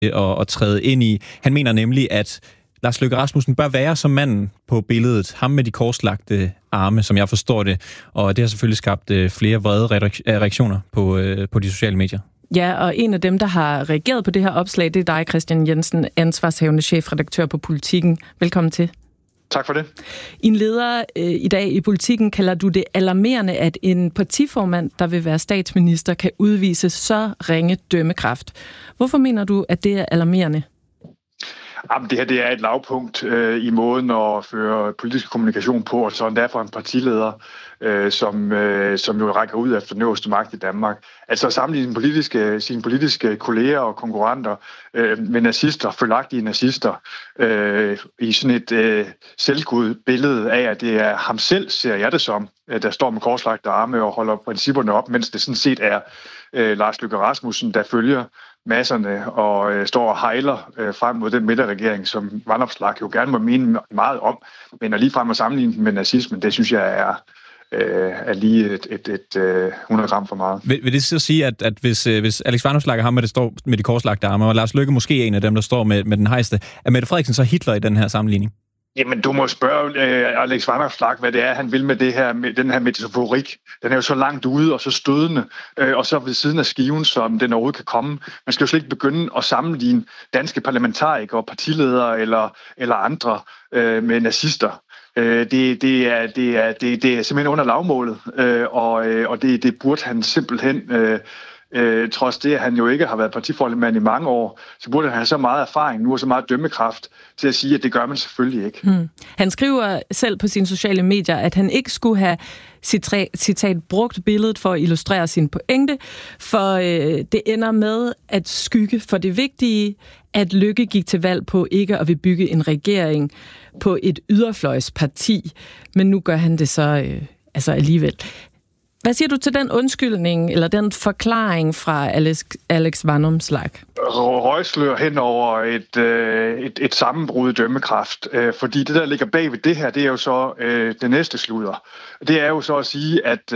at træde ind i. Han mener nemlig, at Lars Løkke Rasmussen bør være som manden på billedet. Ham med de korslagte arme, som jeg forstår det. Og det har selvfølgelig skabt flere vrede reaktioner på de sociale medier. Ja, og en af dem, der har reageret på det her opslag, det er dig, Christian Jensen, ansvarshavende chefredaktør på Politiken. Velkommen til. Tak for det. I en leder i dag i Politiken kalder du det alarmerende, at en partiformand, der vil være statsminister, kan udvise så ringe dømmekraft. Hvorfor mener du, at det er alarmerende? Jamen, det her det er et lavpunkt i måden at føre politisk kommunikation på, og sådan derfor en partileder, som jo rækker ud efter den øverste magt i Danmark. Altså at sammenligne sine politiske kolleger og konkurrenter med nazister, følagtige nazister, i sådan et selvgod billede af, at det er ham selv, ser jeg det som, der står med korslagte arme og holder principperne op, mens det sådan set er Lars Løkke Rasmussen, der følger masserne og står og hejler frem mod den midterregering, som Vanopslagh jo gerne må mene meget om, men at ligefrem at sammenligne den med nazismen, det synes jeg er lige et 100 gram for meget. Vil det så sige, at hvis Alex Vanopslagh er ham, der står med de korslagte arme, og Lars Løkke måske er en af dem, der står med den hejste, er Mette Frederiksen så Hitler i den her sammenligning? Jamen, du må spørge Alex Vanopslagh, hvad det er, han vil med det her, med den her metaforik. Den er jo så langt ude og så stødende, og så ved siden af skiven, som den overhovedet kan komme. Man skal jo slet ikke begynde at sammenligne danske parlamentarikere, partiledere eller andre med nazister. Det er simpelthen under lavmålet, og det burde han simpelthen... trods det, at han jo ikke har været partiformand i mange år, så burde han have så meget erfaring nu og så meget dømmekraft til at sige, at det gør man selvfølgelig ikke. Han skriver selv på sine sociale medier, at han ikke skulle have citat brugt billedet for at illustrere sin pointe, for det ender med at skygge for det vigtige, at Løkke gik til valg på ikke at vil bygge en regering på et yderfløjsparti, men nu gør han det så alligevel. Hvad siger du til den undskyldning, eller den forklaring fra Alex Vanopslagh? Røgslør hen over et sammenbrud i dømmekraft. Fordi det, der ligger bag ved det her, det er jo så det næste sludder. Det er jo så at sige, at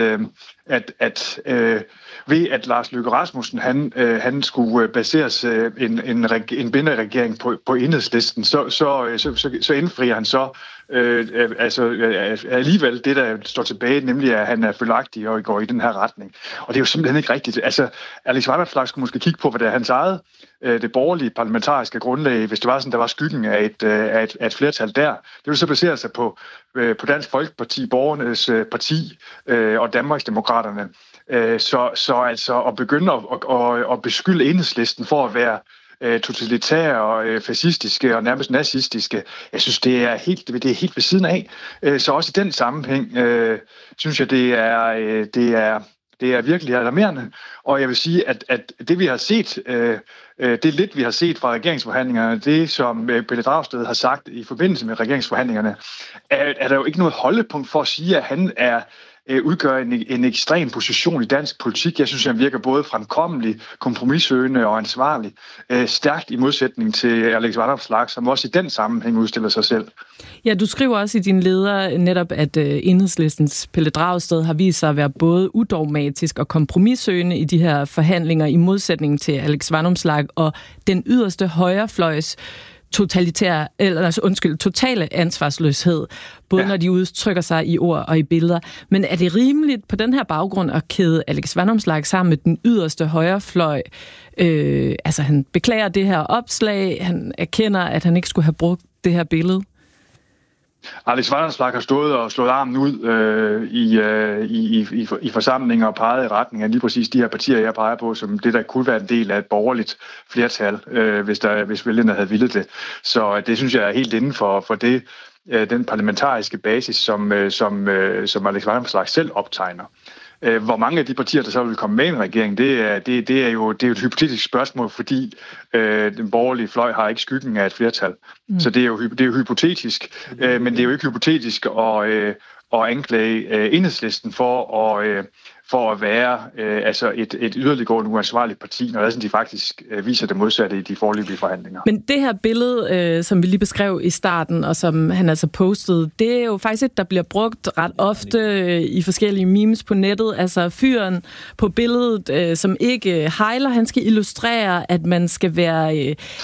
ved at Lars Løkke Rasmussen han skulle baseres en binderegering på Enhedslisten, så indfrier han så alligevel det, der står tilbage, nemlig at han er følagtig og går i den her retning. Og det er jo simpelthen ikke rigtigt. Altså, Alex Vanopslagh skulle måske kigge på, hvad det er hans eget, det borgerlige parlamentariske grundlag, hvis det var sådan, der var skyggen af et flertal der. Det ville så basere sig på Dansk Folkeparti, Borgernes Parti og Danmarksdemokraterne. Så altså at begynde at beskylde Enhedslisten for at være totalitære og fascistiske og nærmest nazistiske, jeg synes, det er helt ved siden af. Så også i den sammenhæng synes jeg, det er virkelig alarmerende. Og jeg vil sige, at det vi har set, det lidt vi har set fra regeringsforhandlingerne, det som Pelle Dragsted har sagt i forbindelse med regeringsforhandlingerne, er der jo ikke noget holdepunkt for at sige, at han udgør en ekstrem position i dansk politik. Jeg synes, han virker både fremkommelig, kompromissøgende og ansvarlig. Stærkt i modsætning til Alex Vanopslagh, som også i den sammenhæng udstiller sig selv. Ja, du skriver også i din leder netop, at Enhedslistens Pelle Dragsted har vist sig at være både udogmatisk og kompromissøgende i de her forhandlinger, i modsætning til Alex Vanopslagh og den yderste højrefløjs totale ansvarsløshed, både når de udtrykker sig i ord og i billeder. Men er det rimeligt på den her baggrund at kæde Alex Vanopslagh sammen med den yderste højrefløj? Han beklager det her opslag, han erkender, at han ikke skulle have brugt det her billede. Alex Vanopslagh har stået og slået armen ud i forsamlinger og peget i retning af lige præcis de her partier, jeg peger på, som det, der kunne være en del af et borgerligt flertal, hvis vælgerne havde villet det. Så det synes jeg er helt inden for det, den parlamentariske basis, som Alex Vanopslagh selv optegner. Hvor mange af de partier, der så vil komme med i en regering, det er jo et hypotetisk spørgsmål, fordi den borgerlige fløj har ikke skyggen af et flertal. Så det er jo hypotetisk, men det er jo ikke hypotetisk at anklage Enhedslisten for for at være et yderliggående uansvarligt parti, når de faktisk viser det modsatte i de foreløbige forhandlinger. Men det her billede, som vi lige beskrev i starten, og som han altså postede, det er jo faktisk et, der bliver brugt ret ofte i forskellige memes på nettet. Altså fyren på billedet, som ikke hejler, han skal illustrere, at man skal være